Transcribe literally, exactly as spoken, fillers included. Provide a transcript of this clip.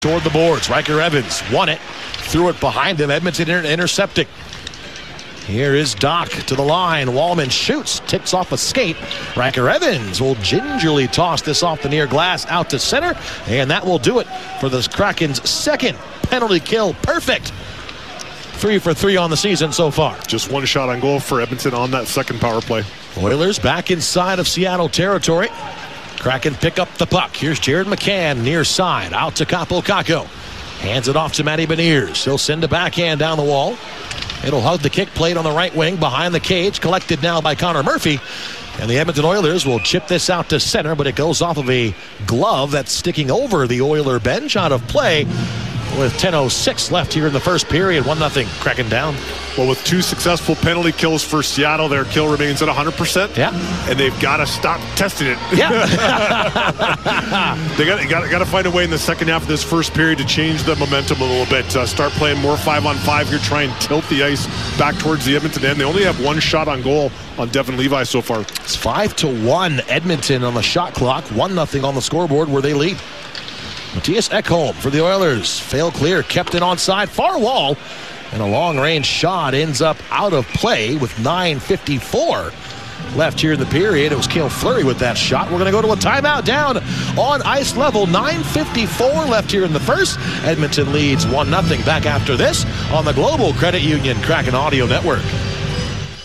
Toward the boards, Riker Evans won it, threw it behind him, Edmonton inter intercepting. Here is Doc to the line, Wallman shoots, tips off a skate. Riker Evans will gingerly toss this off the near glass out to center, and that will do it for the Kraken's second penalty kill. Perfect. Three for three on the season so far. Just one shot on goal for Edmonton on that second power play. Oilers back inside of Seattle territory. Kraken pick up the puck. Here's Jared McCann near side. Out to Kaapo Kakko. Hands it off to Matty Beniers. He'll send a backhand down the wall. It'll hug the kick plate on the right wing behind the cage. Collected now by Connor Murphy. And the Edmonton Oilers will chip this out to center, but it goes off of a glove that's sticking over the Oiler bench. Out of play with ten oh six left here in the first period. one nothing Kraken down. Well, with two successful penalty kills for Seattle, their kill remains at one hundred percent. Yeah. And they've got to stop testing it. Yeah. they got got got to find a way in the second half of this first period to change the momentum a little bit. Uh, start playing more five on five here. Try and tilt the ice back towards the Edmonton end. They only have one shot on goal on Devin Levi so far. It's five to one Edmonton on the shot clock. one nothing on the scoreboard where they lead. Matthias Ekholm for the Oilers. Fail clear, kept it onside, far wall. And a long-range shot ends up out of play with nine fifty-four left here in the period. It was Cale Fleury with that shot. We're going to go to a timeout down on ice level. nine fifty-four left here in the first. Edmonton leads one nothing. Back after this on the Global Credit Union Kraken Audio Network.